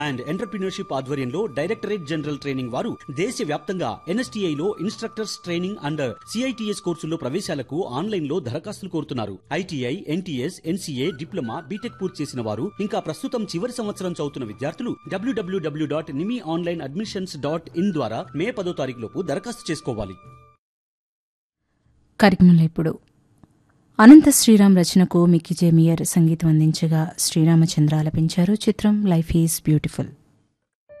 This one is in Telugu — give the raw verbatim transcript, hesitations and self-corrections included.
అండ్ ఎంటర్‌ప్రెన్యూర్‌షిప్ ఆధ్వర్యంలో డైరెక్టరేట్ జనరల్ ట్రైనింగ్ వారు దేశవ్యాప్తంగా ఎన్ఎస్టీఐలో ఇన్స్ట్రక్టర్స్ ట్రైనింగ్ అండ్ సిఐటిఎస్ కోర్సుల్లో ప్రవేశాలకు ఆన్లైన్లో దరఖాస్తులు కోరుతున్నారు. ITI, NTS, NCA, diploma, BTech పూర్తి చేసిన వారు ఇంకా ప్రస్తుతం చివరి సంవత్సరం చదువుతున్న విద్యార్థులు డబ్ల్యూడబ్ల్యూడబ్ల్యూ dot Nimi online admissions dot in ద్వారా మే పదో తారీఖు లోపు దరఖాస్తు చేసుకోవాలి. కార్యక్రమంలో ఇప్పుడు అనంత శ్రీరామ్ రచనకు మిక్కీ జే మియర్ సంగీతం అందించగా శ్రీరామచంద్ర ఆలపించారు. చిత్రం లైఫ్ ఈజ్ బ్యూటిఫుల్.